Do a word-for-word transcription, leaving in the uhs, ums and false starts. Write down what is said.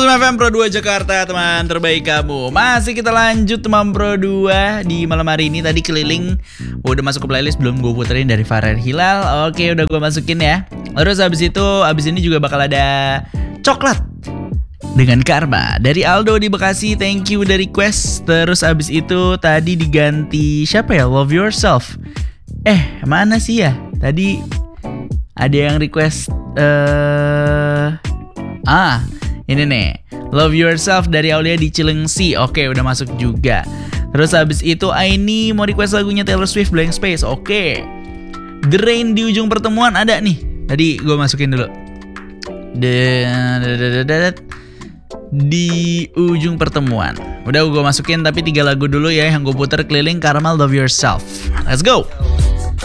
seratus F M Pro dua Jakarta, teman terbaik kamu. Masih kita lanjut teman Pro dua di malam hari ini. Tadi keliling udah masuk ke playlist, belum gue puterin dari Farel Hilal. Oke, udah gue masukin ya. Terus habis itu, habis ini juga bakal ada coklat dengan Karma dari Aldo di Bekasi. Thank you dari request. Terus habis itu tadi diganti siapa ya? Love Yourself. Eh, mana sih ya? Tadi ada yang request eh uh, ah ini nih, Love Yourself dari Aulia di Cilengsi. Oke, udah masuk juga. Terus habis itu Aini mau request lagunya Taylor Swift, Blank Space. Oke. The Rain di ujung pertemuan ada nih. Tadi gue masukin dulu. Di ujung pertemuan. Udah gue masukin, tapi tiga lagu dulu ya yang gue puter keliling. Karma, Love Yourself. Let's go.